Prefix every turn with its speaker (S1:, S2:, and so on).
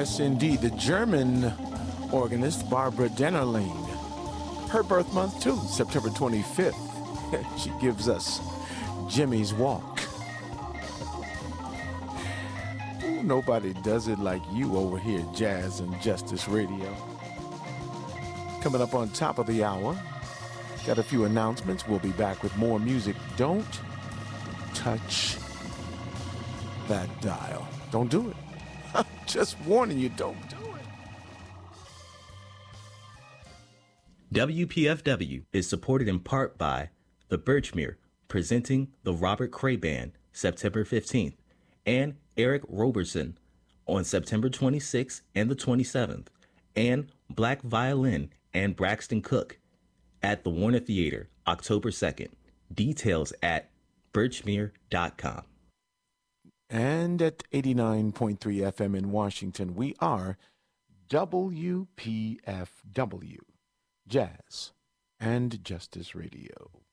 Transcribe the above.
S1: Yes, indeed. The German organist Barbara Dennerlein. Her birth month, too, September 25th. She gives us Jimmy's Walk. Ooh, nobody does it like you over here at Jazz and Justice Radio. Coming up on top of the hour, got a few announcements. We'll be back with more music. Don't touch that dial. Don't do it. I'm just warning you, don't do it.
S2: WPFW is supported in part by the Birchmere, presenting the Robert Cray Band, September 15th, and Eric Roberson on September 26th and the 27th, and Black Violin and Braxton Cook at the Warner Theater, October 2nd. Details at birchmere.com.
S1: And at 89.3 FM in Washington, we are WPFW, Jazz and Justice Radio.